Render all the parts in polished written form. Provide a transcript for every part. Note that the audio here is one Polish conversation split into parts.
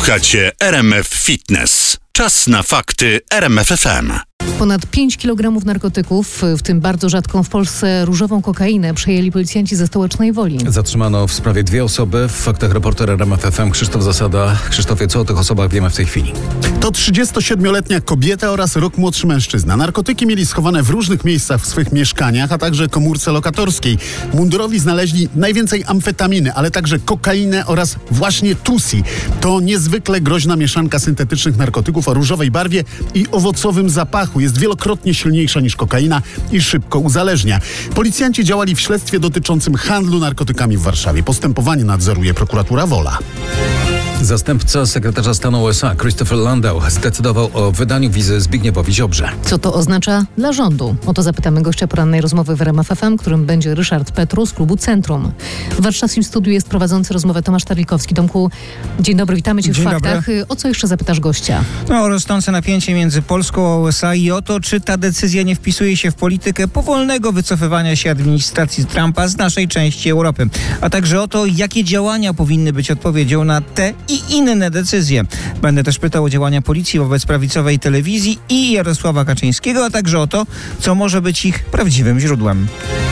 Słuchacie RMF Fitness. Czas na fakty RMF FM. Ponad 5 kg narkotyków, w tym bardzo rzadką w Polsce różową kokainę, przejęli policjanci ze Stołecznej Woli. Zatrzymano w sprawie 2 osoby. W faktach reporter RMF FM Krzysztof Zasada. Krzysztofie, co o tych osobach wiemy w tej chwili? To 37-letnia kobieta oraz rok młodszy mężczyzna. Narkotyki mieli schowane w różnych miejscach w swych mieszkaniach, a także komórce lokatorskiej. Mundurowi znaleźli najwięcej amfetaminy, ale także kokainę oraz właśnie tusi. To niezwykle groźna mieszanka syntetycznych narkotyków o różowej barwie i owocowym zapachu. Jest wielokrotnie silniejsza niż kokaina i szybko uzależnia. Policjanci działali w śledztwie dotyczącym handlu narkotykami w Warszawie. Postępowanie nadzoruje prokuratura Wola. Zastępca sekretarza stanu USA Christopher Landau zdecydował o wydaniu wizy Zbigniewowi Ziobrze. Co to oznacza dla rządu? O to zapytamy gościa porannej rozmowy w RMF FM, którym będzie Ryszard Petru z klubu Centrum. W warszawskim studiu jest prowadzący rozmowę Tomasz Tarlikowski. Tomku, dzień dobry, witamy Cię w faktach. O co jeszcze zapytasz gościa? O rosnące napięcie między Polską a USA i o to, czy ta decyzja nie wpisuje się w politykę powolnego wycofywania się administracji Trumpa z naszej części Europy. A także o to, jakie działania powinny być odpowiedzią na te i inne decyzje. Będę też pytał o działania policji wobec prawicowej telewizji i Jarosława Kaczyńskiego, a także o to, co może być ich prawdziwym źródłem.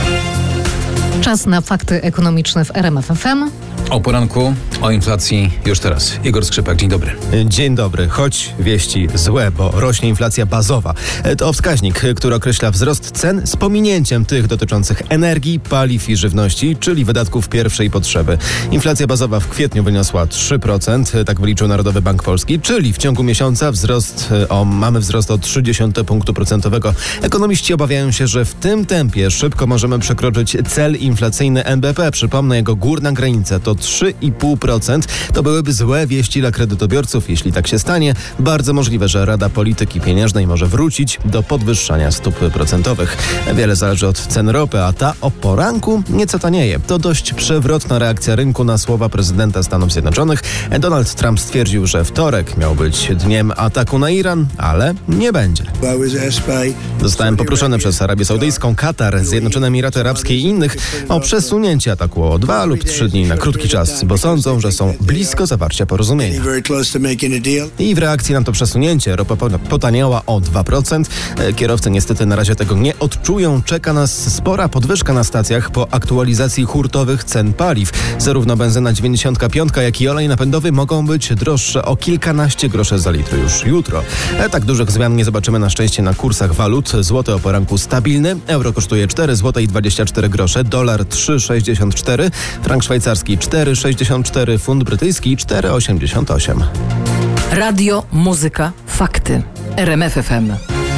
Czas na fakty ekonomiczne w RMF FM. O poranku, o inflacji już teraz. Igor Skrzypek, dzień dobry. Dzień dobry. Choć wieści złe, bo rośnie inflacja bazowa. To wskaźnik, który określa wzrost cen z pominięciem tych dotyczących energii, paliw i żywności, czyli wydatków pierwszej potrzeby. Inflacja bazowa w kwietniu wyniosła 3%, tak wyliczył Narodowy Bank Polski, czyli w ciągu miesiąca mamy wzrost o 0,3 punktu procentowego. Ekonomiści obawiają się, że w tym tempie szybko możemy przekroczyć cel inflacyjny NBP. Przypomnę, jego górna granica to 3,5%. To byłyby złe wieści dla kredytobiorców. Jeśli tak się stanie, bardzo możliwe, że Rada Polityki Pieniężnej może wrócić do podwyższania stóp procentowych. Wiele zależy od cen ropy, a ta o poranku nieco tanieje. To dość przewrotna reakcja rynku na słowa prezydenta Stanów Zjednoczonych. Donald Trump stwierdził, że wtorek miał być dniem ataku na Iran, ale nie będzie. Zostałem poproszony przez Arabię Saudyjską, Katar, Zjednoczone Emiraty Arabskie i innych o przesunięcie ataku o 2 lub 3 dni na krótki czas, bo sądzą, że są blisko zawarcia porozumienia. I w reakcji na to przesunięcie ropa potaniała o 2%. Kierowcy niestety na razie tego nie odczują. Czeka nas spora podwyżka na stacjach po aktualizacji hurtowych cen paliw. Zarówno benzyna 95, jak i olej napędowy mogą być droższe o kilkanaście groszy za litr już jutro. Tak dużych zmian nie zobaczymy na szczęście na kursach walut. Złoty o poranku stabilny. Euro kosztuje 4,24 zł, dolar 3,64, frank szwajcarski 4,64, funt brytyjski 4,88. Radio, muzyka, fakty. RMF FM.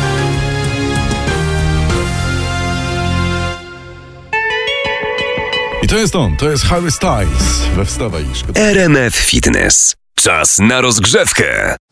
I to jest on, to jest Harry Styles we Wstawaj. RMF Fitness. Czas na rozgrzewkę.